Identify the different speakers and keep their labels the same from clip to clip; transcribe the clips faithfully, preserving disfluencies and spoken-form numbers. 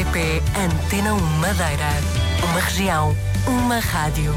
Speaker 1: R T P Antena um Madeira. Uma região, uma rádio.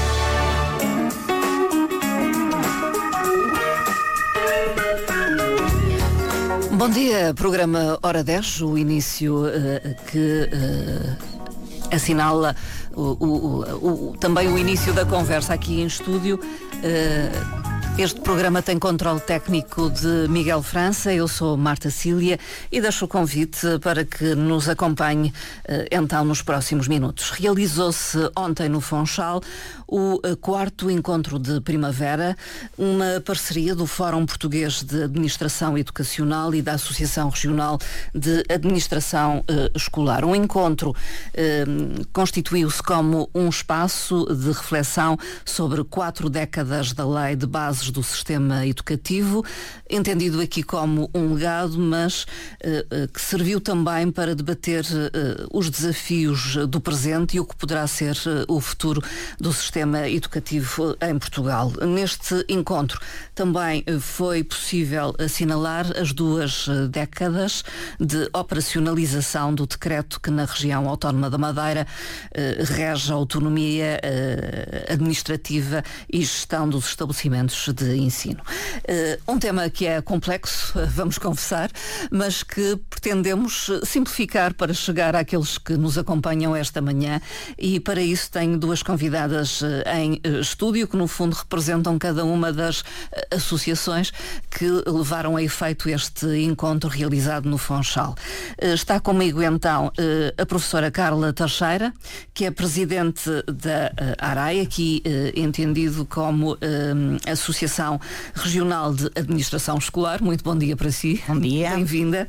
Speaker 2: Bom dia, programa Hora dez, o início uh, que uh, assinala o, o, o, também o início da conversa aqui em estúdio. Uh, Este programa tem controle técnico de Miguel França, eu sou Marta Cília e deixo o convite para que nos acompanhe então nos próximos minutos. Realizou-se ontem no Funchal o quarto encontro de primavera, uma parceria do Fórum Português de Administração Educacional e da Associação Regional de Administração eh, Escolar. Um encontro eh, constituiu-se como um espaço de reflexão sobre quatro décadas da Lei de Bases do Sistema Educativo, entendido aqui como um legado, mas eh, que serviu também para debater eh, os desafios do presente e o que poderá ser eh, o futuro do sistema educativo em Portugal. Neste encontro também eh, foi possível assinalar as duas eh, décadas de operacionalização do decreto que na região autónoma da Madeira eh, rege a autonomia eh, administrativa e gestão dos estabelecimentos de ensino. Uh, um tema que é complexo, vamos confessar, mas que pretendemos simplificar para chegar àqueles que nos acompanham esta manhã, e para isso tenho duas convidadas uh, em uh, estúdio, que no fundo representam cada uma das uh, associações que levaram a efeito este encontro realizado no Funchal. Uh, está comigo então uh, a professora Carla Teixeira, que é presidente da uh, ARAI, aqui uh, entendido como uh, Associação Regional de Administração Escolar. Muito bom dia para si.
Speaker 3: Bom dia.
Speaker 2: Bem-vinda.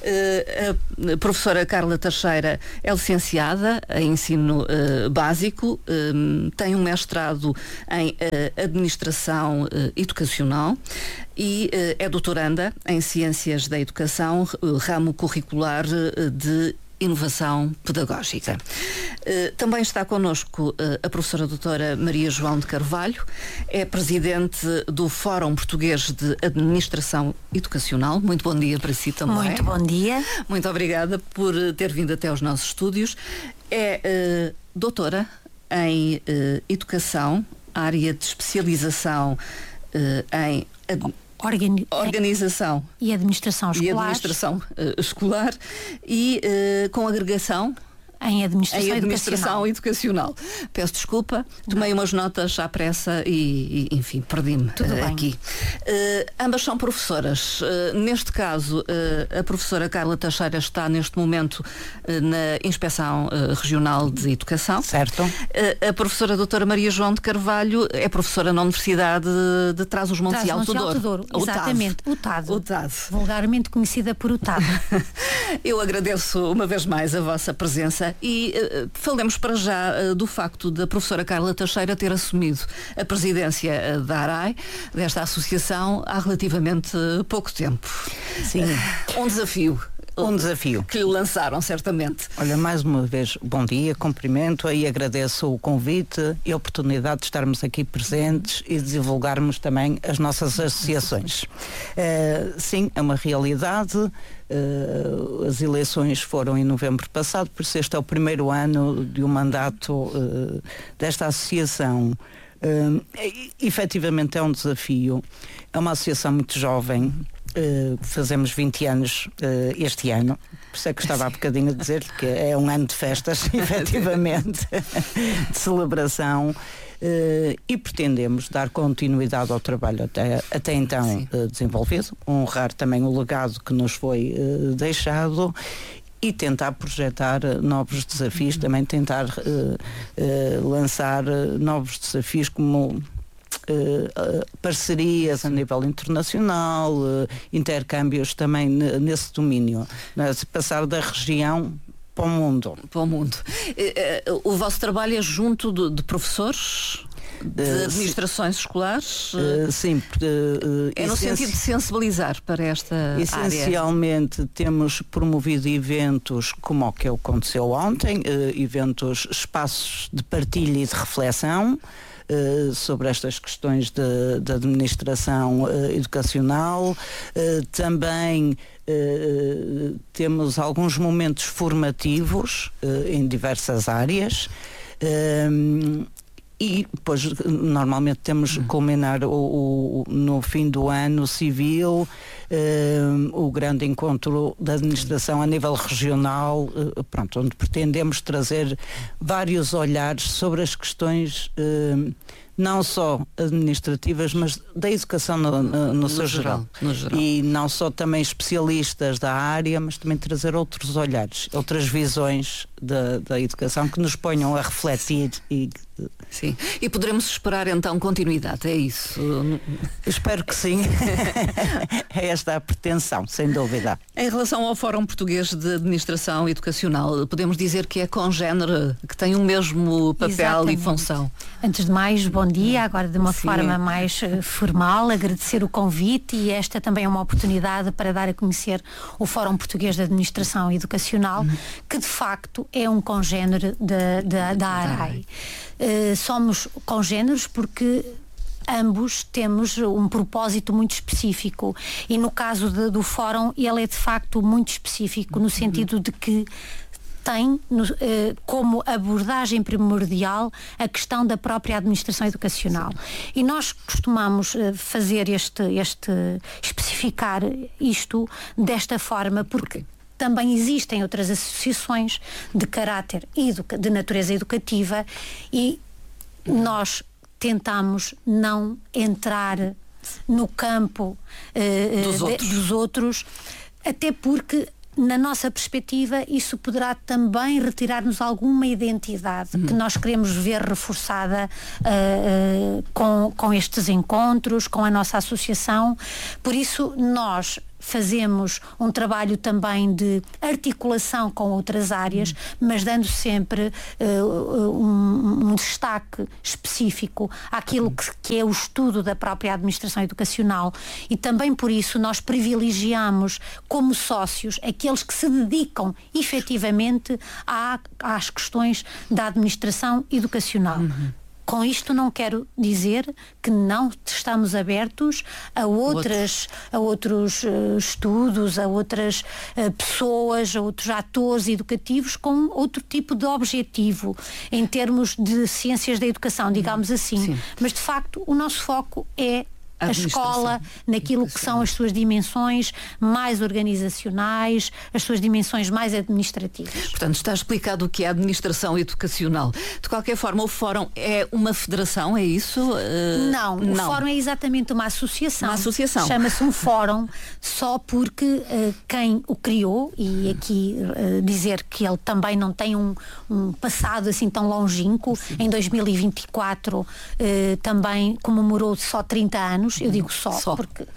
Speaker 2: Uh, a professora Carla Teixeira é licenciada em ensino uh, básico, um, tem um mestrado em uh, Administração uh, Educacional e uh, é doutoranda em Ciências da Educação, uh, ramo curricular uh, de Inovação Pedagógica. Uh, também está connosco uh, a professora doutora Maria João de Carvalho, é presidente do Fórum Português de Administração Educacional. Muito bom dia para si também.
Speaker 3: Muito bom dia.
Speaker 2: Muito obrigada por ter vindo até aos nossos estúdios. É uh, doutora em uh, Educação, área de especialização uh, em ad-
Speaker 3: Organi-
Speaker 2: Organização
Speaker 3: e Administração Escolar.
Speaker 2: E administração uh, escolar e uh, com agregação
Speaker 3: em Administração,
Speaker 2: em administração
Speaker 3: educacional.
Speaker 2: educacional. Peço desculpa, tomei Não. umas notas à pressa e, e enfim, perdi-me uh, aqui. Uh, ambas são professoras. Uh, neste caso, uh, a professora Carla Teixeira está neste momento uh, na Inspeção uh, Regional de Educação.
Speaker 3: Certo.
Speaker 2: Uh, a professora doutora Maria João de Carvalho é professora na Universidade de, de Trás-os-Montes e Alto Douro.
Speaker 3: Exatamente, o T A D.
Speaker 2: O T A D.
Speaker 3: Vulgarmente conhecida por o T A D.
Speaker 2: Eu agradeço uma vez mais a vossa presença e uh, falemos para já uh, do facto da professora Carla Teixeira ter assumido a presidência uh, da ARAI, desta associação, há relativamente uh, pouco tempo.
Speaker 4: Sim.
Speaker 2: Uh, um desafio.
Speaker 4: Um desafio.
Speaker 2: Que lhe lançaram, certamente.
Speaker 4: Olha, mais uma vez, bom dia, cumprimento e agradeço o convite e a oportunidade de estarmos aqui presentes e de divulgarmos também as nossas associações. Uh, sim, é uma realidade. Uh, as eleições foram em novembro passado, por isso este é o primeiro ano de um mandato uh, desta associação. Uh, e, efetivamente é um desafio. É uma associação muito jovem. Uh, fazemos vinte anos uh, este ano, por isso é que estava há bocadinho a dizer que é um ano de festas, efetivamente, de celebração, uh, e pretendemos dar continuidade ao trabalho até, até então uh, desenvolvido, honrar também o legado que nos foi uh, deixado e tentar projetar uh, novos desafios, uhum. também tentar uh, uh, lançar uh, novos desafios como Uh, uh, parcerias a nível internacional, uh, intercâmbios também n- nesse domínio, né? Passar da região para o mundo.
Speaker 2: Para o mundo. Uh, uh, o vosso trabalho é junto de, de professores? de administrações escolares?
Speaker 4: Uh, sim, porque, uh,
Speaker 2: é no sentido de sensibilizar para esta
Speaker 4: essencialmente
Speaker 2: área.
Speaker 4: Temos promovido eventos como o que aconteceu ontem, uh, eventos, espaços de partilha e de reflexão uh, sobre estas questões de, de administração uh, educacional. Uh, também uh, temos alguns momentos formativos uh, em diversas áreas. Uh, E depois normalmente temos que culminar o, o, no fim do ano civil uh, o grande encontro da administração a nível regional, uh, pronto, onde pretendemos trazer vários olhares sobre as questões uh, não só administrativas, mas da educação no, no, no seu geral. geral.
Speaker 2: No geral.
Speaker 4: E não só também especialistas da área, mas também trazer outros olhares, outras visões da, da educação que nos ponham a refletir. E,
Speaker 2: sim. E poderemos esperar então continuidade, é isso?
Speaker 4: Espero que sim. É esta a pretensão, sem dúvida.
Speaker 2: Em relação ao Fórum Português de Administração Educacional, podemos dizer que é congénere, que tem o mesmo papel
Speaker 3: Exatamente.
Speaker 2: E função.
Speaker 3: Antes de mais, bom dia, agora de uma
Speaker 2: Sim.
Speaker 3: forma mais uh, formal, agradecer o convite, e esta também é uma oportunidade para dar a conhecer o Fórum Português de Administração Educacional, uhum. que de facto é um congénere da, da, da ARAI. Uh, somos congéneres porque ambos temos um propósito muito específico, e no caso de, do Fórum ele é de facto muito específico, no sentido de que tem no, eh, como abordagem primordial a questão da própria administração educacional. Sim. E nós costumamos eh, fazer este, este, especificar isto desta forma, porque também existem outras associações de caráter educa- de natureza educativa, e nós tentamos não entrar no campo eh,
Speaker 2: dos,
Speaker 3: de,
Speaker 2: outros.
Speaker 3: dos outros, até porque na nossa perspectiva isso poderá também retirar-nos alguma identidade uhum. que nós queremos ver reforçada uh, uh, com, com estes encontros, com a nossa associação. Por isso nós fazemos um trabalho também de articulação com outras áreas, uhum. mas dando sempre uh, um, um destaque específico àquilo que, que é o estudo da própria administração educacional, e também por isso nós privilegiamos como sócios aqueles que se dedicam efetivamente à, às questões da administração educacional. Uhum. Com isto não quero dizer que não estamos abertos a outras, a outros uh, estudos, a outras uh, pessoas, a outros atores educativos com outro tipo de objetivo em termos de ciências da educação, digamos assim. Sim. Mas de facto o nosso foco é a escola, naquilo que são as suas dimensões mais organizacionais, as suas dimensões mais administrativas.
Speaker 2: Portanto, está explicado o que é a administração educacional. De qualquer forma, o Fórum é uma federação, é isso? Uh,
Speaker 3: não, não, o Fórum é exatamente uma associação.
Speaker 2: Uma associação.
Speaker 3: Chama-se um Fórum só porque uh, quem o criou, e aqui uh, dizer que ele também não tem um, um passado assim tão longínquo, sim. Em dois mil e vinte e quatro uh, também comemorou só trinta anos. Eu digo só, só. porque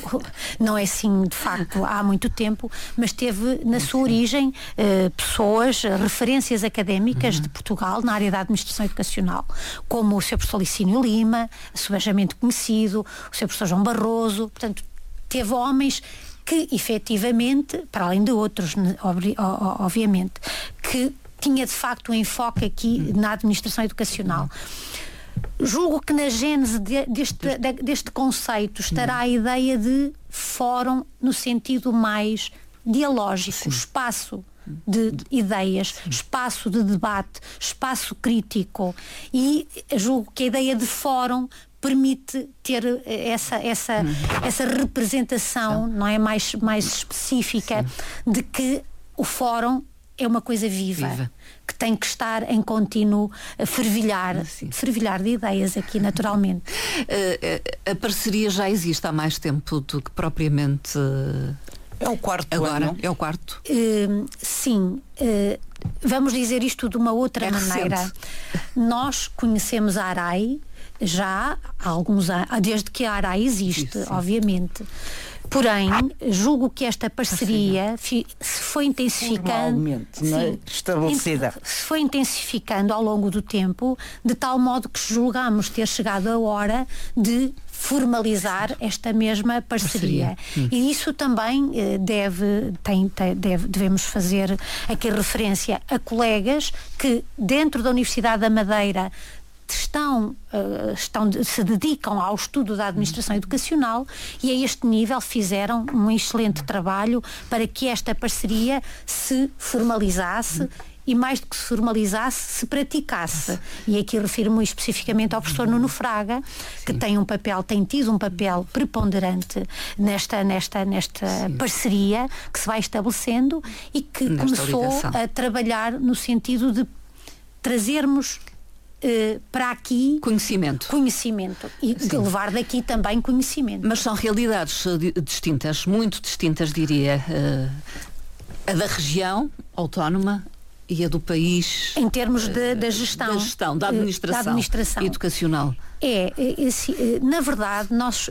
Speaker 3: não é assim de facto há muito tempo, mas teve na sua origem eh, pessoas, referências académicas uhum. de Portugal na área da administração educacional, como o seu professor Licínio Lima, subejamente conhecido, o seu professor João Barroso. Portanto, teve homens que efetivamente, para além de outros, obviamente, que tinha de facto um enfoque aqui na administração educacional. Julgo que na gênese de, deste, de, deste conceito estará a ideia de fórum no sentido mais dialógico, sim. Espaço de, de ideias, sim. Espaço de debate, espaço crítico, e julgo que a ideia de fórum permite ter essa, essa, uhum. essa representação, sim. Não é, mais, mais específica, sim. De que o fórum é uma coisa viva, viva, que tem que estar em contínuo a fervilhar, ah, fervilhar de ideias aqui, naturalmente.
Speaker 2: A, a, a parceria já existe há mais tempo do que propriamente...
Speaker 4: É o quarto
Speaker 2: agora,
Speaker 4: ano.
Speaker 2: É o quarto?
Speaker 3: Uh, sim. Uh, vamos dizer isto de uma outra
Speaker 2: é
Speaker 3: maneira.
Speaker 2: Recente.
Speaker 3: Nós conhecemos a ARAI já há alguns anos, desde que a ARAI existe, sim, sim. Obviamente. Porém, julgo que esta parceria fi, se foi intensificando,
Speaker 4: não é? Estabelecida.
Speaker 3: Se foi intensificando ao longo do tempo, de tal modo que julgamos ter chegado a hora de formalizar esta mesma parceria. parceria. Hum. E isso também eh, deve, tem, tem, deve, devemos fazer aqui referência a colegas que dentro da Universidade da Madeira Estão, uh, estão, se dedicam ao estudo da administração educacional e a este nível fizeram um excelente trabalho para que esta parceria se formalizasse e, mais do que se formalizasse, se praticasse. E aqui refiro-me especificamente ao professor Nuno Fraga, que tem um papel, tem tido um papel preponderante nesta, nesta, nesta parceria que se vai estabelecendo e que nesta começou ligação. a trabalhar no sentido de trazermos Uh, para aqui
Speaker 2: conhecimento,
Speaker 3: conhecimento e Sim. de levar daqui também conhecimento.
Speaker 2: Mas são realidades uh, distintas, muito distintas, diria, uh, a da região autónoma e a do país
Speaker 3: em termos de, da gestão,
Speaker 2: da gestão, da administração,
Speaker 3: da administração educacional. É, esse, na verdade, nós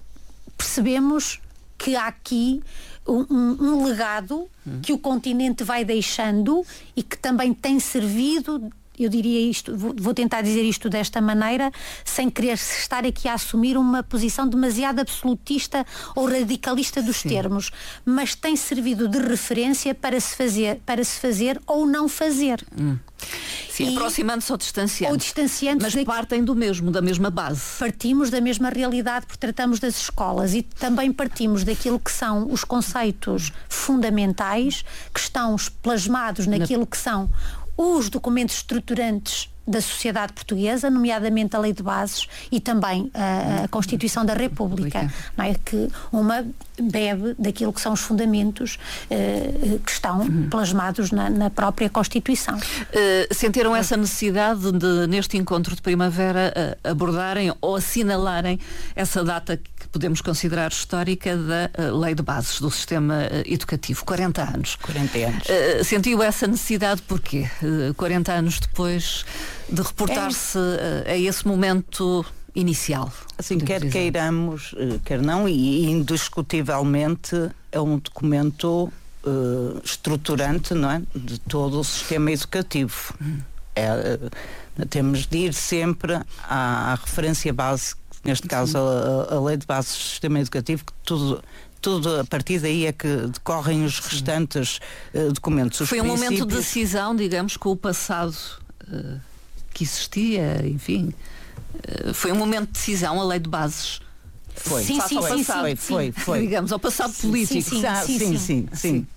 Speaker 3: percebemos que há aqui um, um legado hum. que o continente vai deixando e que também tem servido. Eu diria isto, vou tentar dizer isto desta maneira, sem querer estar aqui a assumir uma posição demasiado absolutista ou radicalista dos Sim. termos, mas tem servido de referência para se fazer, para se fazer ou não fazer.
Speaker 2: Hum. Sim, aproximando-se ou distanciando.
Speaker 3: Ou distanciando
Speaker 2: mas daqui, partem do mesmo, da mesma base.
Speaker 3: Partimos da mesma realidade porque tratamos das escolas e também partimos daquilo que são os conceitos fundamentais que estão plasmados naquilo Na... que são os documentos estruturantes da sociedade portuguesa, nomeadamente a Lei de Bases e também a, a Constituição da República, não é? Que uma bebe daquilo que são os fundamentos uh, que estão uhum. plasmados na, na própria Constituição.
Speaker 2: Uh, sentiram essa necessidade de, neste encontro de primavera, uh, abordarem ou assinalarem essa data que podemos considerar histórica da uh, Lei de Bases do Sistema uh, Educativo, quarenta anos.
Speaker 4: quarenta anos.
Speaker 2: Uh, sentiu essa necessidade porquê? Uh, quarenta anos depois de reportar-se é. a esse momento inicial.
Speaker 4: Assim, quer dizer. queiramos, quer não, e indiscutivelmente é um documento uh, estruturante, não é? De todo o sistema educativo. Hum. É, uh, temos de ir sempre à, à referência base, neste caso a, a Lei de Bases do Sistema Educativo, que tudo... Tudo a partir daí é que decorrem os restantes uh, documentos. Os
Speaker 2: Foi um
Speaker 4: princípios...
Speaker 2: momento de decisão, digamos, com o passado uh, que existia, enfim. Uh, foi um momento de decisão, a Lei de Bases.
Speaker 4: Foi,
Speaker 3: sim, sim,
Speaker 4: foi,
Speaker 3: sim,
Speaker 4: foi,
Speaker 3: sim,
Speaker 4: foi,
Speaker 3: sim.
Speaker 4: foi.
Speaker 2: Digamos, ao passado
Speaker 3: sim,
Speaker 2: político.
Speaker 3: Sim, sim,
Speaker 4: ah,
Speaker 3: sim.
Speaker 4: sim, sim, sim. sim.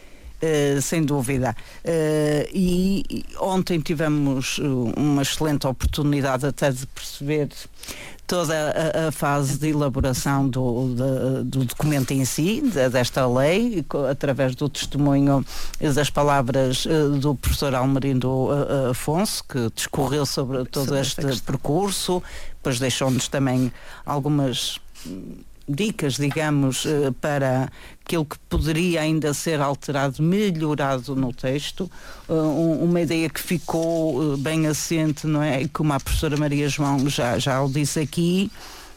Speaker 4: Uh, sem dúvida. Uh, e, e ontem tivemos uma excelente oportunidade até de perceber toda a, a fase de elaboração do, de, do documento em si, de, desta lei, através do testemunho das palavras uh, do professor Almerindo uh, Afonso, que discorreu sobre todo sobre este percurso, depois deixou-nos também algumas dicas, digamos, uh, para aquilo que poderia ainda ser alterado, melhorado no texto, uh, um, uma ideia que ficou uh, bem assente, não é? Como a professora Maria João já, já o disse aqui,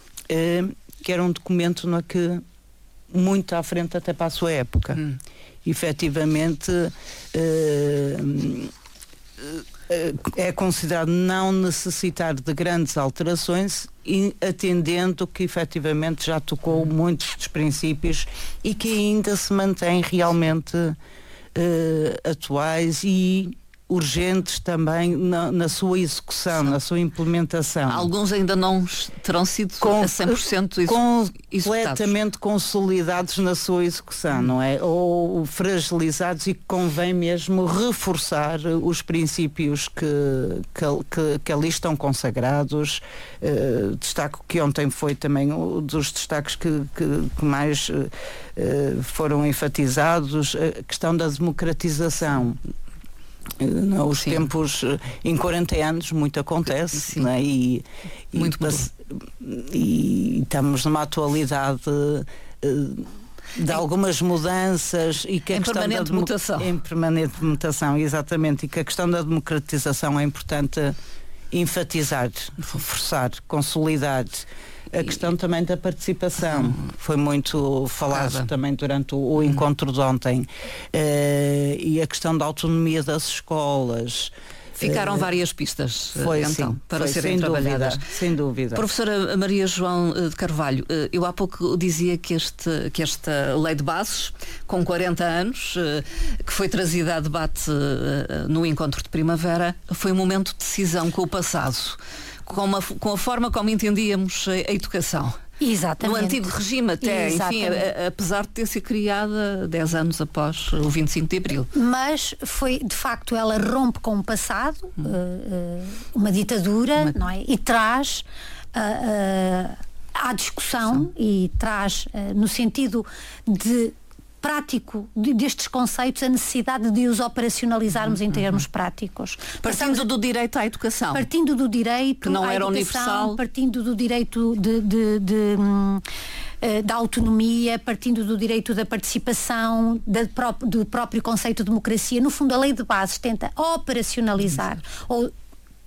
Speaker 4: uh, que era um documento no que muito à frente até para a sua época. Hum. Efetivamente, uh, é considerado não necessitar de grandes alterações, e atendendo que efetivamente já tocou muitos dos princípios e que ainda se mantém realmente uh, atuais e urgentes também na, na sua execução, Sim. na sua implementação.
Speaker 2: Alguns ainda não terão sido com, a cem por cento
Speaker 4: completamente consolidados na sua execução, hum. não é? Ou fragilizados, e que convém mesmo reforçar os princípios que, que, que, que ali estão consagrados. Uh, destaco que ontem foi também um dos destaques que, que, que mais uh, foram enfatizados, a questão da democratização. Não, os Sim. tempos, em quarenta anos muito acontece, não é? e,
Speaker 2: muito
Speaker 4: e, e estamos numa atualidade uh, de algumas mudanças e que a
Speaker 2: em
Speaker 4: questão
Speaker 2: permanente
Speaker 4: da
Speaker 2: mutação.
Speaker 4: Em permanente mutação, exatamente, e que a questão da democratização é importante enfatizar, reforçar, consolidar a questão também da participação. Foi muito falado
Speaker 2: Focada.
Speaker 4: também durante o, o encontro de ontem. Uh, e a questão da autonomia das escolas.
Speaker 2: Ficaram
Speaker 4: Uh,
Speaker 2: várias pistas,
Speaker 4: foi,
Speaker 2: então,
Speaker 4: sim,
Speaker 2: para
Speaker 4: foi,
Speaker 2: serem
Speaker 4: sem
Speaker 2: trabalhadas.
Speaker 4: Dúvida, sem dúvida.
Speaker 2: Professora Maria João de Carvalho, eu há pouco dizia que, este, que esta lei de bases, com quarenta anos, que foi trazida a debate no encontro de primavera, foi um momento de decisão com o passado, com, uma, com a forma como entendíamos a, a educação.
Speaker 3: Exatamente.
Speaker 2: No antigo regime até,
Speaker 3: Exatamente.
Speaker 2: enfim, a, a, apesar de ter sido criada dez anos após o vinte e cinco de Abril.
Speaker 3: Mas foi, de facto, ela rompe com o passado, hum. uh, uh, uma ditadura, uma... não é? E traz uh, uh, à discussão e traz uh, no sentido de prático de, destes conceitos a necessidade de os operacionalizarmos uhum. em termos práticos.
Speaker 2: Partindo
Speaker 3: Passamos
Speaker 2: do direito à educação.
Speaker 3: Partindo do direito
Speaker 2: que não
Speaker 3: à
Speaker 2: era
Speaker 3: educação,
Speaker 2: universal.
Speaker 3: Partindo do direito de, de, de, de, da autonomia, partindo do direito da participação, da pró do próprio conceito de democracia. No fundo, a lei de bases tenta operacionalizar uhum. ou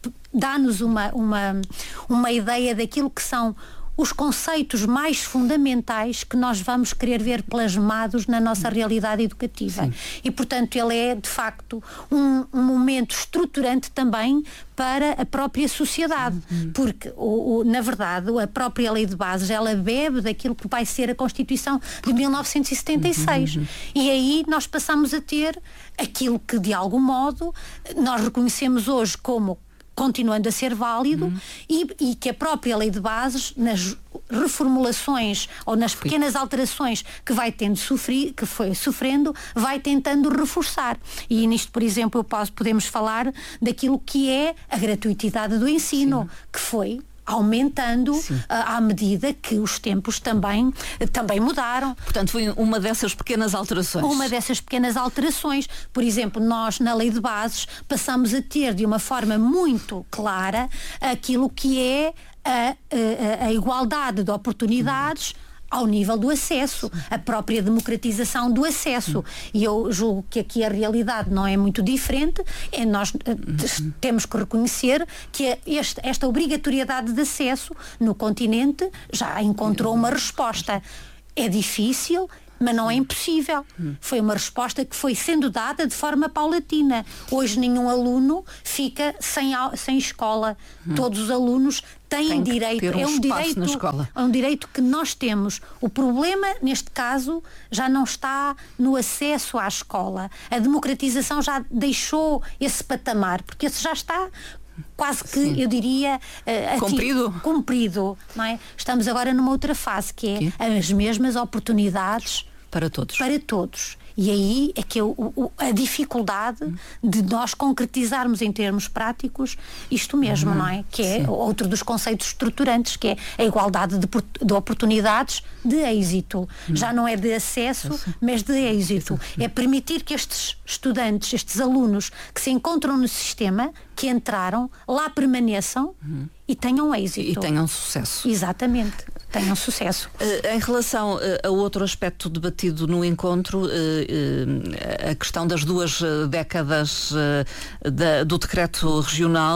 Speaker 3: dá-nos uma, uma, uma ideia daquilo que são os conceitos mais fundamentais que nós vamos querer ver plasmados na nossa realidade educativa. Sim. E, portanto, ele é, de facto, um, um momento estruturante também para a própria sociedade. Uhum. Porque, o, o, na verdade, a própria lei de bases, ela bebe daquilo que vai ser a Constituição de mil novecentos e setenta e seis. Uhum. E aí nós passamos a ter aquilo que, de algum modo, nós reconhecemos hoje como continuando a ser válido uhum. e, e que a própria lei de bases, nas reformulações ou nas pequenas alterações que vai tendo sofrer, que foi sofrendo, vai tentando reforçar. E nisto, por exemplo, eu posso, podemos falar daquilo que é a gratuitidade do ensino, Sim. que foi aumentando uh, à medida que os tempos também, uh, também mudaram.
Speaker 2: Portanto, foi uma dessas pequenas alterações.
Speaker 3: Uma dessas pequenas alterações. Por exemplo, nós na lei de bases passamos a ter de uma forma muito clara aquilo que é a, a, a igualdade de oportunidades hum. ao nível do acesso, a própria democratização do acesso. Uhum. E eu julgo que aqui a realidade não é muito diferente. É nós uhum. temos que reconhecer que este, esta obrigatoriedade de acesso no continente já encontrou uma resposta. É difícil, mas não é impossível. Hum. Foi uma resposta que foi sendo dada de forma paulatina. Hoje nenhum aluno fica sem, sem escola. Hum. Todos os alunos têm
Speaker 2: Tem
Speaker 3: direito.
Speaker 2: Um
Speaker 3: é um direito,
Speaker 2: na escola.
Speaker 3: É um direito que nós temos. O problema, neste caso, já não está no acesso à escola. A democratização já deixou esse patamar, porque esse já está quase que, Sim. eu diria, uh,
Speaker 2: cumprido.
Speaker 3: Ati- cumprido, não é? Estamos agora numa outra fase, que é que? as mesmas oportunidades
Speaker 2: para todos.
Speaker 3: Para todos. E aí é que é o, o, a dificuldade hum. de nós concretizarmos em termos práticos isto mesmo, hum. não é? Que é Sim. outro dos conceitos estruturantes, que é a igualdade de, de oportunidades de êxito. Hum. Já não é de acesso, mas de êxito. É permitir que estes estudantes, estes alunos que se encontram no sistema, que entraram, lá permaneçam hum. e tenham êxito.
Speaker 2: E tenham sucesso.
Speaker 3: Exatamente. Tenham sucesso.
Speaker 2: Uh, em relação uh, a outro aspecto debatido no encontro, uh, uh, a questão das duas uh, décadas uh, da, do decreto regional,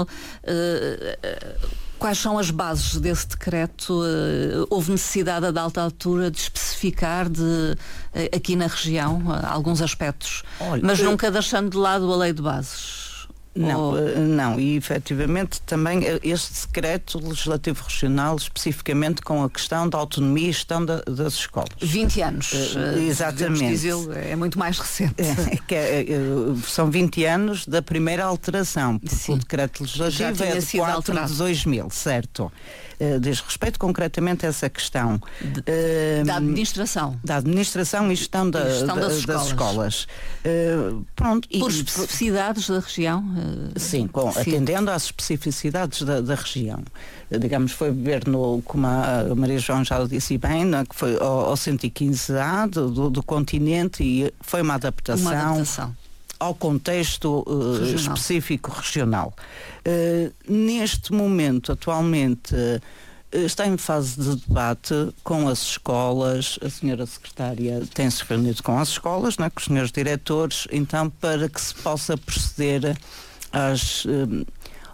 Speaker 2: uh, uh, quais são as bases desse decreto? Uh, houve necessidade a dada altura de especificar de, uh, aqui na região uh, alguns aspectos, Olha, mas eu... nunca deixando de lado a lei de bases.
Speaker 4: Não, oh. não, e efetivamente também este decreto legislativo regional, especificamente com a questão da autonomia e gestão da, das escolas.
Speaker 2: vinte anos.
Speaker 4: Uh, exatamente.
Speaker 2: É muito mais recente.
Speaker 4: É, que é, são vinte anos da primeira alteração, porque Sim. o decreto legislativo é de quatro de dois mil, certo? Uh, diz respeito concretamente a essa questão.
Speaker 2: De, uh, da administração.
Speaker 4: Da administração e gestão, da,
Speaker 2: e gestão
Speaker 4: da,
Speaker 2: das escolas.
Speaker 4: Das escolas. Uh, pronto,
Speaker 2: Por
Speaker 4: e,
Speaker 2: especificidades da região? Uh,
Speaker 4: sim, com, sim, atendendo às especificidades da, da região. Uh, digamos, foi beber no, como a Maria João já disse bem, né, que foi ao, ao cento e quinze A do, do, do continente e foi uma adaptação.
Speaker 2: Uma adaptação.
Speaker 4: Ao contexto uh, específico regional. Uh, neste momento, atualmente, uh, está em fase de debate com as escolas. A senhora secretária tem-se reunido com as escolas, né, com os senhores diretores, então, para que se possa proceder às, uh,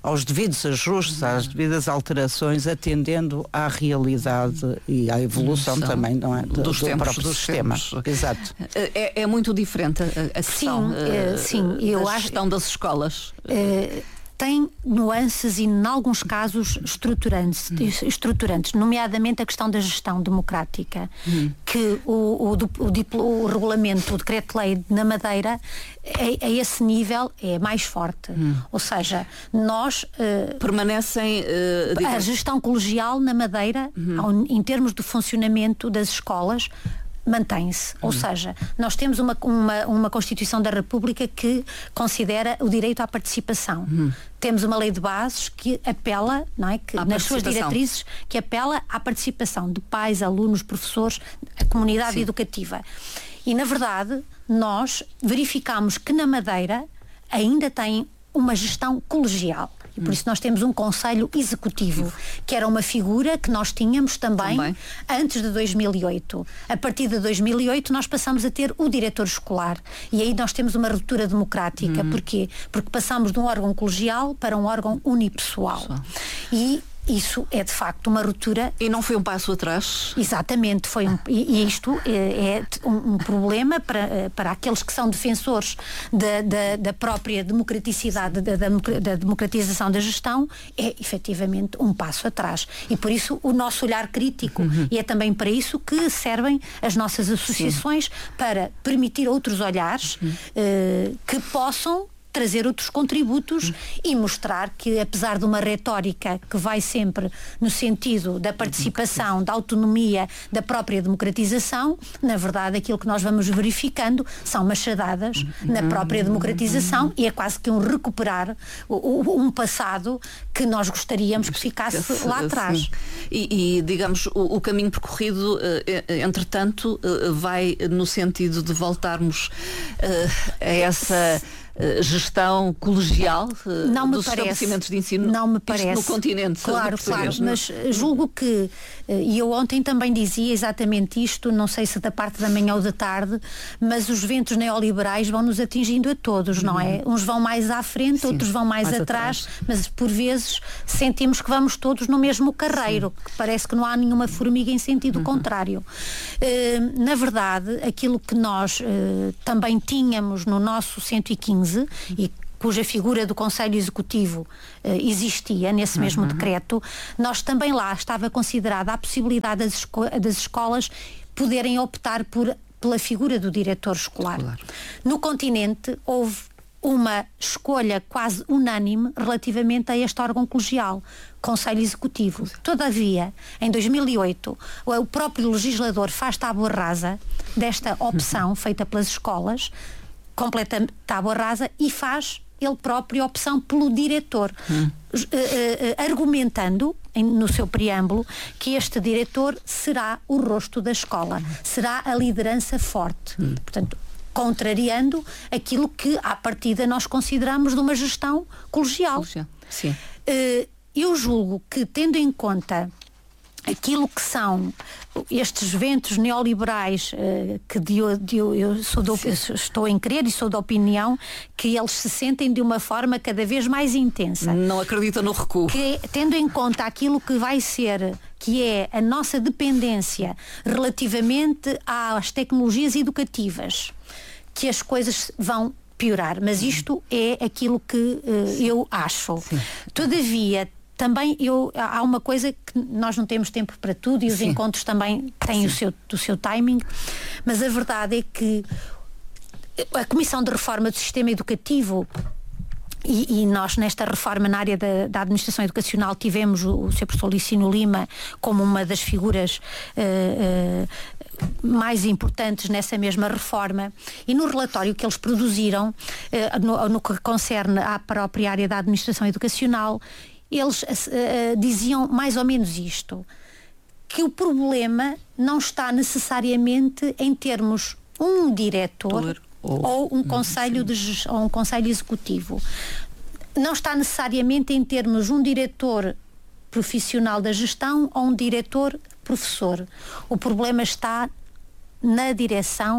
Speaker 4: aos devidos ajustes, às devidas alterações, atendendo à realidade e à evolução
Speaker 2: São
Speaker 4: também, não é? Do,
Speaker 2: dos
Speaker 4: do
Speaker 2: tempos,
Speaker 4: próprio
Speaker 2: dos
Speaker 4: sistema.
Speaker 2: tempos.
Speaker 4: Exato.
Speaker 2: É, é muito diferente a, a questão
Speaker 3: Sim, é,
Speaker 2: uh,
Speaker 3: sim, eu
Speaker 2: da
Speaker 3: acho-
Speaker 2: gestão das escolas.
Speaker 3: Eh, tem nuances e, em alguns casos, estruturantes, estruturantes, nomeadamente a questão da gestão democrática, que o, o, do- o diplo- o regulamento, o decreto-lei na Madeira, a, a esse nível é mais forte. Ou seja, nós... eh,
Speaker 2: Permanecem, uh,
Speaker 3: a
Speaker 2: digamos,
Speaker 3: gestão colegial na Madeira, ao- em termos de funcionamento das escolas, mantém-se. Ou seja, nós temos uma, uma, uma Constituição da República que considera o direito à participação. Temos uma lei de bases que apela, não é, que
Speaker 2: À
Speaker 3: nas suas
Speaker 2: participação.
Speaker 3: diretrizes, que apela à participação de pais, alunos, professores, a comunidade educativa. E, na verdade, nós verificamos que na Madeira ainda tem uma gestão colegial. E por isso nós temos um Conselho Executivo, que era uma figura que nós tínhamos também,
Speaker 2: Também.
Speaker 3: antes de dois mil e oito. A partir de dois mil e oito nós passamos a ter o diretor escolar. E aí nós temos uma ruptura democrática. Porquê? Porque passamos de um órgão colegial para um órgão unipessoal. E isso é de facto uma ruptura.
Speaker 2: e não foi um passo atrás.
Speaker 3: Exatamente, foi um, e e isto é, é um, um problema para, eh, para aqueles que são defensores da, da, da própria democraticidade, da, da, da democratização da gestão, é efetivamente um passo atrás. E por isso o nosso olhar crítico, e é também para isso que servem as nossas associações, para permitir outros olhares eh, que possam trazer outros contributos e mostrar que, apesar de uma retórica que vai sempre no sentido da participação, da autonomia, da própria democratização, na verdade aquilo que nós vamos verificando são machadadas na própria democratização, e é quase que um recuperar o- o- um passado que nós gostaríamos que ficasse lá atrás.
Speaker 2: Sim. E, e, digamos, o, o caminho percorrido, eh, eh, entretanto, eh, vai no sentido de voltarmos eh, a essa eh, gestão colegial eh,
Speaker 3: Não me
Speaker 2: dos
Speaker 3: parece.
Speaker 2: estabelecimentos de ensino.
Speaker 3: Não me
Speaker 2: Isto
Speaker 3: parece.
Speaker 2: no continente
Speaker 3: Claro,
Speaker 2: português,
Speaker 3: claro,
Speaker 2: não é?
Speaker 3: mas julgo que, eh, e eu ontem também dizia exatamente isto, não sei se da parte da manhã ou da tarde, mas os ventos neoliberais vão nos atingindo a todos, não é? Uns vão mais à frente, outros vão mais,
Speaker 2: mais
Speaker 3: atrás, mas por vezes sentimos que vamos todos no mesmo carreiro, que parece que não há nenhuma formiga em sentido contrário. Eh, na verdade, aquilo que nós eh, também tínhamos no nosso cento e quinze, e cuja figura do Conselho Executivo eh, existia nesse mesmo decreto, nós também lá estava considerada a possibilidade das, esco- das escolas poderem optar por, pela figura do diretor escolar.
Speaker 2: Escolar.
Speaker 3: No continente houve uma escolha quase unânime relativamente a este órgão colegial, Conselho Executivo. Todavia, em dois mil e oito, o o próprio legislador faz tábua rasa desta opção feita pelas escolas, completa tábua rasa, e faz ele próprio a opção pelo diretor, eh, eh, eh, argumentando em- no seu preâmbulo que este diretor será o rosto da escola, será a liderança forte. Portanto, contrariando aquilo que à partida nós consideramos de uma gestão colegial.
Speaker 2: Sim.
Speaker 3: Eh, eu julgo que, tendo em conta aquilo que são estes ventos neoliberais, eh, que de, de, eu sou do, eu estou em crer e sou da opinião que eles se sentem de uma forma cada vez mais intensa.
Speaker 2: Não acredita no recuo.
Speaker 3: Que, tendo em conta aquilo que vai ser, que é a nossa dependência relativamente às tecnologias educativas, que as coisas vão piorar. Mas isto é aquilo que eh, eu acho. Todavia, também eu, há uma coisa que nós não temos tempo para tudo, e os
Speaker 2: Sim.
Speaker 3: encontros também têm o seu, o seu timing, mas a verdade é que a Comissão de Reforma do Sistema Educativo, e, e nós nesta reforma na área da, da administração educacional tivemos o, o senhor professor Licínio Lima como uma das figuras eh, eh, mais importantes nessa mesma reforma, e no relatório que eles produziram eh, no, no que concerne à própria área da administração educacional, eles eh, diziam mais ou menos isto, que o problema não está necessariamente em termos um diretor ou, ou um conselho de ges- ou um conselho executivo. Não está necessariamente em termos um diretor profissional da gestão ou um diretor professor. O problema está na direção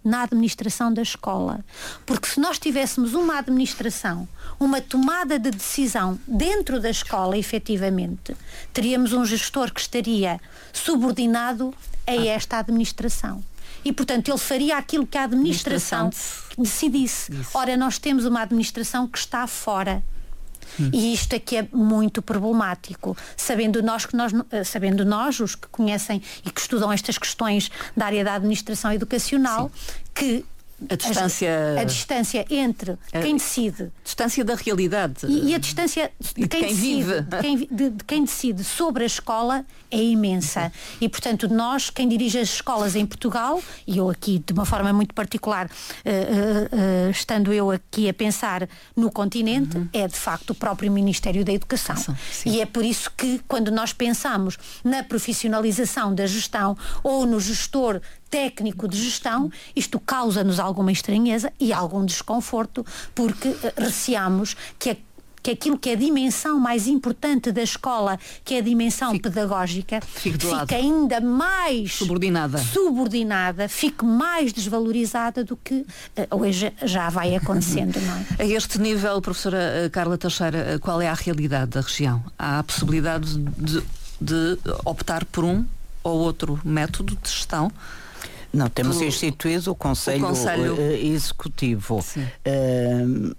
Speaker 3: na administração da escola. Porque se nós tivéssemos uma administração, uma tomada de decisão dentro da escola, efetivamente, teríamos um gestor que estaria subordinado a esta administração. E, portanto, ele faria aquilo que a administração, administração decidisse. Isso. Ora, nós temos uma administração que está fora. Hum. E isto aqui é muito problemático, sabendo nós, que nós, sabendo nós, os que conhecem e que estudam estas questões da área da administração educacional, sim, que
Speaker 2: a distância,
Speaker 3: a, a distância entre a, quem decide,
Speaker 2: distância da realidade
Speaker 3: e, e a distância de, de quem, quem decide, vive, de quem, de, de quem decide sobre a escola é imensa. E, portanto, nós, quem dirige as escolas em Portugal, e eu aqui de uma forma muito particular, uh, uh, uh, estando eu aqui a pensar no continente, uhum, é de facto o próprio Ministério da Educação. Sim. E é por isso que, quando nós pensamos na profissionalização da gestão ou no gestor técnico de gestão, isto causa-nos alguma estranheza e algum desconforto, porque uh, receamos que a que aquilo que é a dimensão mais importante da escola, que é a dimensão fique, pedagógica, fique, fique ainda mais
Speaker 2: subordinada.
Speaker 3: subordinada, fique mais desvalorizada do que uh, hoje já vai acontecendo, não é?
Speaker 2: A este nível, professora Carla Teixeira, qual é a realidade da região? Há a possibilidade de, de optar por um ou outro método de gestão?
Speaker 4: Não, temos do, instituído o Conselho, o Conselho... Executivo. Uh,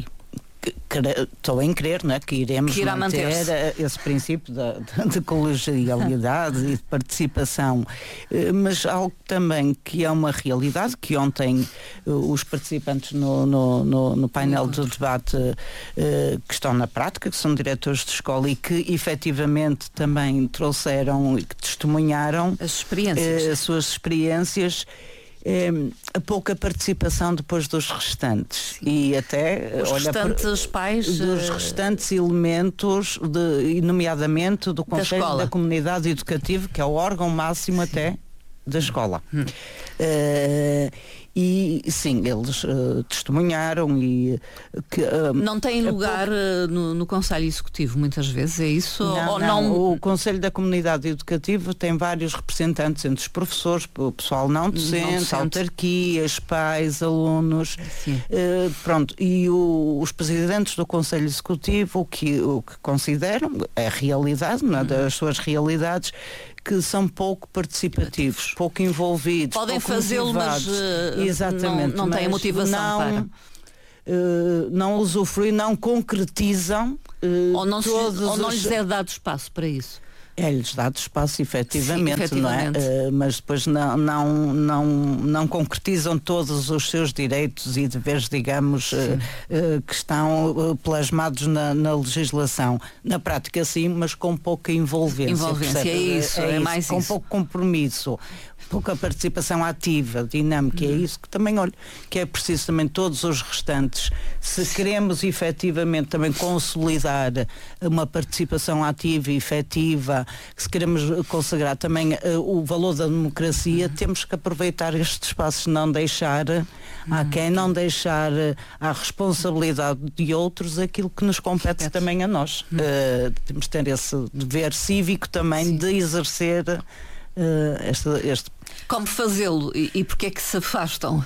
Speaker 4: Estou em crer, não é, que iremos
Speaker 2: que
Speaker 4: manter esse princípio de, de colegialidade e de participação, mas algo também que é uma realidade, que ontem os participantes no, no, no, no painel de debate que estão na prática, que são diretores de escola e que efetivamente também trouxeram e que testemunharam
Speaker 2: as experiências,
Speaker 4: as suas experiências. É, a pouca participação depois dos restantes. Sim. E até
Speaker 2: os
Speaker 4: olha,
Speaker 2: restantes
Speaker 4: por,
Speaker 2: pais
Speaker 4: dos restantes elementos de, nomeadamente do Conselho da, da Comunidade Educativa, que é o órgão máximo, sim, até da escola. Hum. Uh, e sim, eles uh, testemunharam e que uh,
Speaker 2: não tem lugar pouco... uh, no, no Conselho Executivo muitas vezes, é isso?
Speaker 4: Não,
Speaker 2: ou
Speaker 4: não,
Speaker 2: não...
Speaker 4: O Conselho da Comunidade Educativa tem vários representantes entre os professores, o pessoal não docente, não docente. autarquias, pais, alunos, uh, pronto, e o, os presidentes do Conselho Executivo o que, o que consideram a realidade, não é, das suas realidades, que são pouco participativos, pouco envolvidos,
Speaker 2: podem
Speaker 4: pouco
Speaker 2: fazê-lo, mas uh,
Speaker 4: exatamente,
Speaker 2: não, não têm motivação
Speaker 4: não,
Speaker 2: para...
Speaker 4: Uh, não usufruem, não concretizam uh,
Speaker 2: ou não,
Speaker 4: todos
Speaker 2: se, ou não
Speaker 4: os...
Speaker 2: lhes é dado espaço para isso.
Speaker 4: É-lhes dado espaço, efetivamente, sim,
Speaker 2: efetivamente.
Speaker 4: Não é? Uh, mas depois não, não, não, não concretizam todos os seus direitos e deveres, digamos, uh, uh, que estão uh, plasmados na, na legislação. Na prática, sim, mas com pouca envolvência.
Speaker 2: Envolvência, é isso, é, é isso, mais
Speaker 4: com
Speaker 2: isso.
Speaker 4: pouco compromisso. Pouca participação ativa, dinâmica, hum. é isso que também, olho, que é preciso também todos os restantes, se queremos efetivamente também consolidar uma participação ativa e efetiva, se queremos consagrar também uh, o valor da democracia, hum. temos que aproveitar estes espaços, não deixar, hum. a quem não deixar uh, à responsabilidade de outros aquilo que nos compete é. também a nós. Hum. Uh, temos que ter esse dever cívico também, sim, de exercer uh, este, este
Speaker 2: Como fazê-lo e, e porque é que se afastam?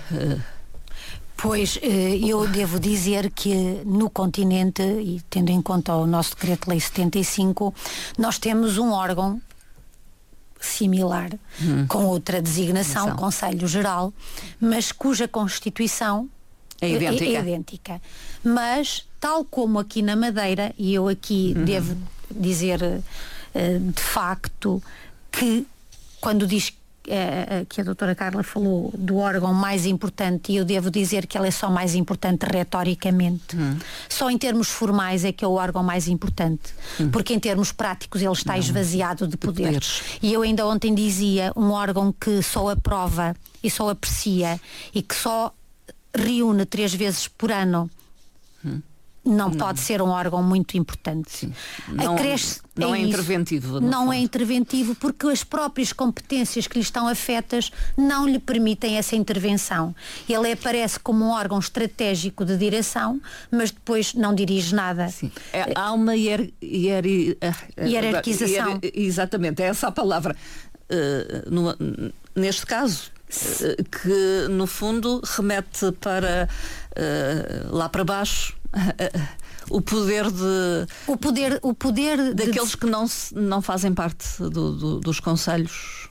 Speaker 3: Pois, eu devo dizer que no continente, e tendo em conta o nosso Decreto-Lei setenta e cinco, nós temos um órgão similar, hum. com outra designação, Designação. Conselho Geral, mas cuja Constituição
Speaker 2: é idêntica.
Speaker 3: É, é idêntica. Mas, tal como aqui na Madeira, e eu aqui uhum. devo dizer de facto que quando diz É, que a doutora Carla falou do órgão mais importante, e eu devo dizer que ela é só mais importante retoricamente. Hum. Só em termos formais é que é o órgão mais importante, hum. porque em termos práticos ele está Não. esvaziado de poderes. de poderes. E eu ainda ontem dizia, um órgão que só aprova e só aprecia e que só reúne três vezes por ano. Hum. Não, não pode ser um órgão muito importante.
Speaker 2: Sim. Não,
Speaker 3: Acresce,
Speaker 2: não é, é interventivo.
Speaker 3: Não
Speaker 2: fundo.
Speaker 3: é interventivo porque as próprias competências que lhe estão afetas não lhe permitem essa intervenção. Ele aparece como um órgão estratégico de direção, mas depois não dirige nada.
Speaker 2: Sim. É, há uma hier, hier,
Speaker 3: hierarquização.
Speaker 2: Hier, exatamente, é essa a palavra. Uh, no, neste caso, que no fundo remete para uh, lá para baixo uh, o poder de
Speaker 3: o poder o poder
Speaker 2: daqueles
Speaker 3: de...
Speaker 2: que não não fazem parte do, do, dos conselhos.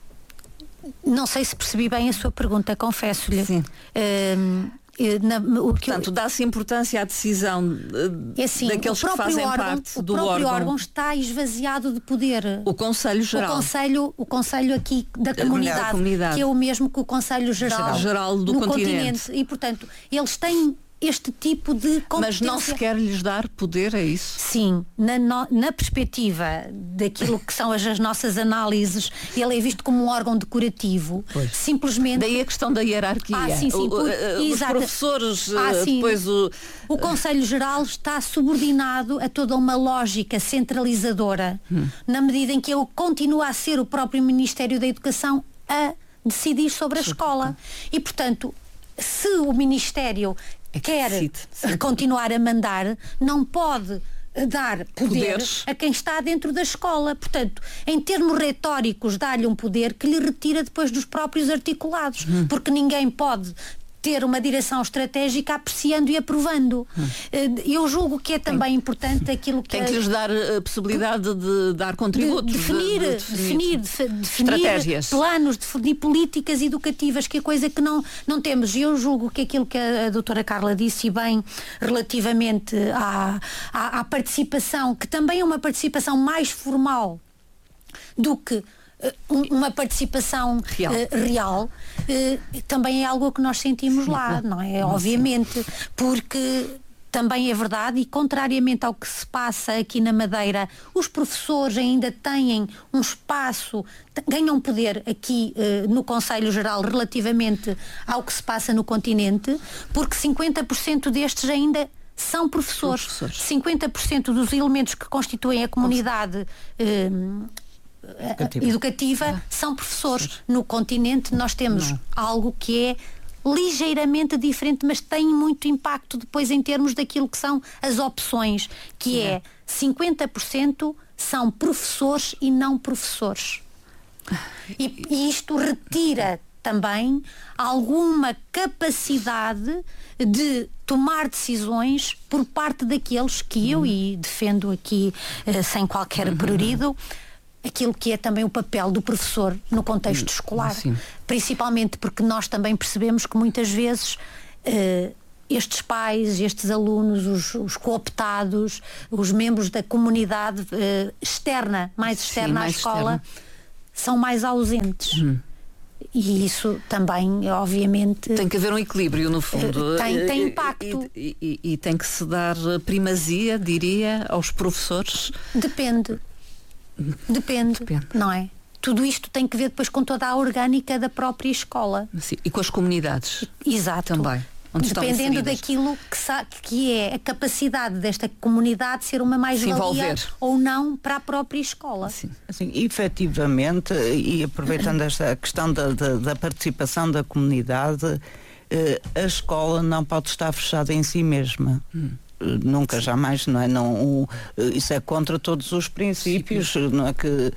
Speaker 3: Não sei se percebi bem a sua pergunta, confesso-lhe.
Speaker 2: Sim.
Speaker 3: Um, Na, o que
Speaker 2: Portanto, eu... dá-se importância à decisão
Speaker 3: é assim,
Speaker 2: daqueles que fazem
Speaker 3: órgão,
Speaker 2: parte
Speaker 3: o
Speaker 2: do
Speaker 3: próprio
Speaker 2: órgão.
Speaker 3: órgão está esvaziado de poder.
Speaker 2: O Conselho Geral.
Speaker 3: O Conselho, o conselho aqui da comunidade,
Speaker 2: comunidade,
Speaker 3: que é o mesmo que o Conselho Geral,
Speaker 2: Geral do
Speaker 3: no
Speaker 2: continente.
Speaker 3: continente. E, portanto, eles têm este tipo de competência.
Speaker 2: Mas não se quer lhes dar poder, é isso?
Speaker 3: Sim, na, no, na perspectiva daquilo que são as, as nossas análises, ele é visto como um órgão decorativo. Pois. Simplesmente.
Speaker 2: Daí a questão da hierarquia.
Speaker 3: Ah, sim, sim,
Speaker 2: o,
Speaker 3: por,
Speaker 2: os
Speaker 3: exato.
Speaker 2: professores,
Speaker 3: ah, sim.
Speaker 2: depois o...
Speaker 3: O Conselho Geral está subordinado a toda uma lógica centralizadora, hum. na medida em que ele continua a ser o próprio Ministério da Educação a decidir sobre a escola. E, portanto, se o Ministério é que quer decide. continuar a mandar, não pode dar poder Poderes. a quem está dentro da escola. Portanto, em termos retóricos, dá-lhe um poder que lhe retira depois dos próprios articulados, hum. porque ninguém pode ter uma direção estratégica apreciando e aprovando. Hum. Eu julgo que é também tem, importante aquilo que...
Speaker 2: Tem que lhes dar a possibilidade de dar contributos.
Speaker 3: De definir, de, de definir, definir, de, definir estratégias. Planos, de definir políticas educativas, que é coisa que não, não temos. E eu julgo que aquilo que a, a doutora Carla disse bem relativamente à, à, à participação, que também é uma participação mais formal do que uma participação real, uh, real uh, também é algo que nós sentimos lá, não é? Obviamente, porque também é verdade, e contrariamente ao que se passa aqui na Madeira, os professores ainda têm um espaço, ganham poder aqui uh, no Conselho Geral relativamente ao que se passa no continente, porque cinquenta por cento destes ainda são professores. professores. cinquenta por cento dos elementos que constituem a comunidade uh, educativa, educativa ah. são professores. No continente nós temos Não. algo que é ligeiramente diferente, mas tem muito impacto depois em termos daquilo que são as opções, que é, é cinquenta por cento são professores e não professores. E, e isto retira também alguma capacidade de tomar decisões por parte daqueles que eu, e defendo aqui uh, sem qualquer uhum. prurido, aquilo que é também o papel do professor no contexto escolar. Sim. Principalmente porque nós também percebemos que muitas vezes uh, estes pais, estes alunos, os, os cooptados, os membros da comunidade uh, externa, mais externa Sim, mais à escola, externa. são mais ausentes. Hum. E isso também, obviamente...
Speaker 2: Tem que haver um equilíbrio, no fundo.
Speaker 3: Tem, tem impacto.
Speaker 2: E, e, e, e tem que se dar primazia, diria, aos professores?
Speaker 3: Depende. Depende, Depende, não é? Tudo isto tem que ver depois com toda a orgânica da própria escola.
Speaker 2: Sim, e com as comunidades.
Speaker 3: Exato.
Speaker 2: Também.
Speaker 3: Dependendo daquilo que, que é a capacidade desta comunidade ser uma mais-valia ou não para a própria escola.
Speaker 4: Sim. Assim, efetivamente, e aproveitando esta questão da, da, da participação da comunidade, eh, a escola não pode estar fechada em si mesma. Hum. Nunca, Sim. jamais, não é? Não, um, isso é contra todos os princípios, Sim. não é? Que, uh,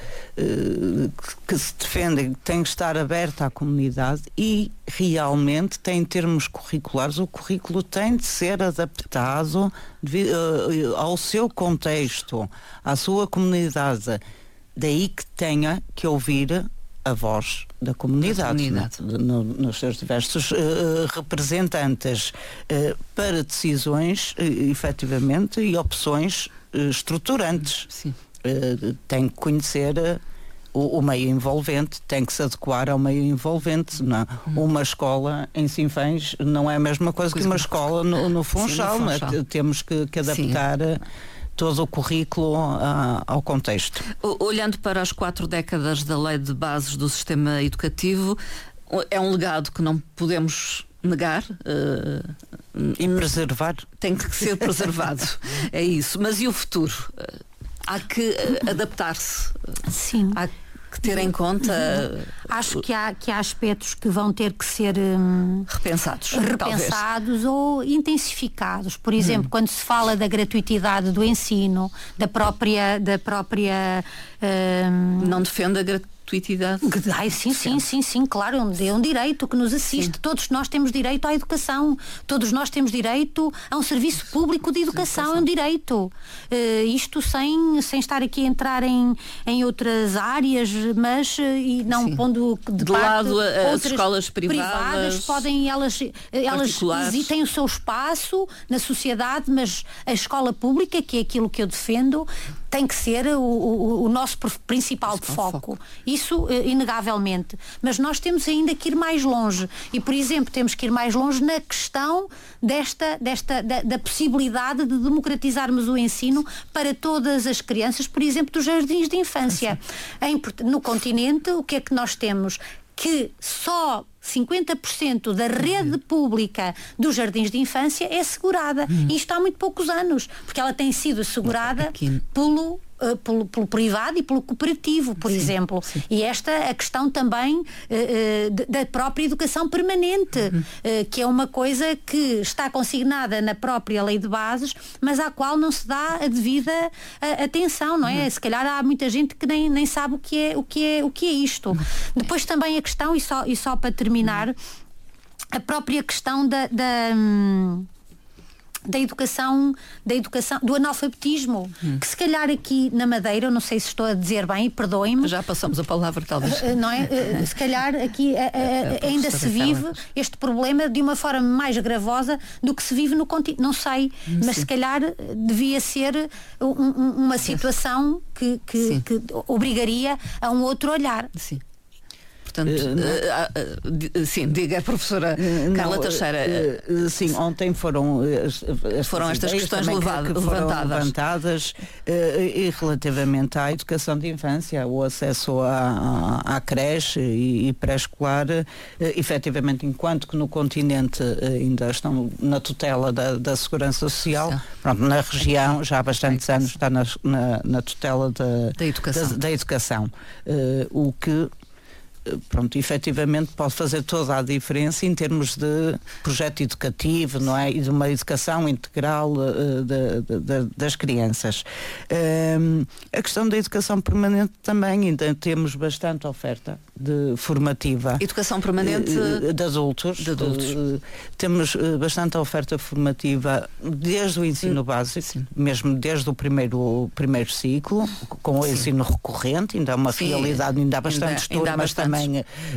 Speaker 4: que se defendem, tem que estar aberta à comunidade e realmente tem termos curriculares, o currículo tem de ser adaptado de, uh, ao seu contexto, à sua comunidade, daí que tenha que ouvir a voz da comunidade, comunidade. Né? No, nos seus diversos uh, representantes uh, para decisões uh, efetivamente e opções uh, estruturantes.
Speaker 2: Sim.
Speaker 4: Uh, tem que conhecer uh, o, o meio envolvente, tem que se adequar ao meio envolvente. Não? Hum. Uma escola em Sinfãs não é a mesma coisa, coisa que uma que... escola no, no Funchal. Sim, no Funchal. Temos que, que adaptar uh, todo o currículo uh, ao contexto.
Speaker 2: Olhando para as quatro décadas da Lei de Bases do Sistema Educativo, é um legado que não podemos negar. Uh,
Speaker 4: e preservar.
Speaker 2: Tem que ser preservado. É isso. Mas e o futuro? Uh, há que uh, adaptar-se.
Speaker 3: Sim.
Speaker 2: Há que ter em conta...
Speaker 3: Acho que há, que há aspectos que vão ter que ser hum,
Speaker 2: repensados,
Speaker 3: repensados ou intensificados. Por exemplo, hum. quando se fala da gratuitidade do ensino, da própria... Da própria hum...
Speaker 2: Não defende a gratuidade. gratuitidade.
Speaker 3: Ai, sim, sim, sim, sim, claro, é um direito que nos assiste. Sim. Todos nós temos direito à educação. Todos nós temos direito a um serviço público de educação. É um direito. Uh, isto sem, sem estar aqui a entrar em, em outras áreas, mas e não sim. pondo de,
Speaker 2: de
Speaker 3: parte
Speaker 2: lado a, as
Speaker 3: outras
Speaker 2: escolas privadas,
Speaker 3: privadas podem, elas, elas têm o seu espaço na sociedade, mas a escola pública, que é aquilo que eu defendo, tem que ser o, o, o nosso principal foco. foco. Isso, inegavelmente. Mas nós temos ainda que ir mais longe. E, por exemplo, temos que ir mais longe na questão desta, desta, da, da possibilidade de democratizarmos o ensino para todas as crianças, por exemplo, dos jardins de infância. Em, no continente, o que é que nós temos? Que só cinquenta por cento da rede pública dos jardins de infância é assegurada. Hum. E isto há muito poucos anos, porque ela tem sido assegurada Aqui. pelo... Uh, pelo, pelo privado e pelo cooperativo, por sim, exemplo. Sim. E esta a questão também uh, uh, da própria educação permanente, uhum. uh, que é uma coisa que está consignada na própria lei de bases, mas à qual não se dá a devida uh, atenção, não é? Uhum. Se calhar há muita gente que nem, nem sabe o que é, o que é, o que é isto. Uhum. Depois também a questão, e só, e só para terminar, uhum. a própria questão da... da hum, da educação, da educação, do analfabetismo, hum. que se calhar aqui na Madeira, eu não sei se estou a dizer bem, perdoem-me.
Speaker 2: Já passamos a palavra, talvez.
Speaker 3: Não é? Se calhar aqui a, a, a, ainda se vive este problema de uma forma mais gravosa do que se vive no continente. Não sei, hum, mas sim. se calhar devia ser um, um, uma situação que, que, que obrigaria a um outro olhar.
Speaker 2: Sim. Portanto, uh, uh, uh, sim, diga a professora Carla Teixeira.
Speaker 4: Uh, uh, sim, ontem foram as, as
Speaker 2: foram estas questões levado, que foram
Speaker 4: levantadas, levantadas uh, e relativamente à educação de infância, o acesso à, à, à creche e, e pré-escolar, uh, efetivamente, enquanto que no continente uh, ainda estão na tutela da, da Segurança Social, pronto, na região já há bastantes anos está na, na, na tutela da,
Speaker 2: da educação.
Speaker 4: Da, da educação. Uh, o que pronto, efetivamente pode fazer toda a diferença em termos de projeto educativo, não é? E de uma educação integral uh, de, de, de, das crianças. Um, a questão da educação permanente também, ainda temos bastante oferta de formativa.
Speaker 2: Educação permanente
Speaker 4: uh, de adultos.
Speaker 2: De adultos.
Speaker 4: Uh, temos uh, bastante oferta formativa desde o ensino
Speaker 2: uh,
Speaker 4: básico,
Speaker 2: sim.
Speaker 4: mesmo desde o primeiro, o primeiro ciclo, com o sim. ensino recorrente, ainda há uma sim. realidade, ainda há bastantes ainda, turmas ainda há também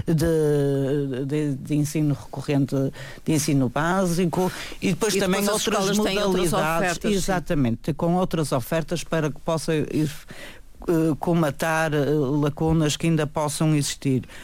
Speaker 4: De, de, de ensino recorrente, de ensino básico e depois e também
Speaker 2: depois
Speaker 4: outras modalidades,
Speaker 2: ofertas,
Speaker 4: exatamente, sim. com outras ofertas para que possa ir uh, comatar uh, lacunas que ainda possam existir.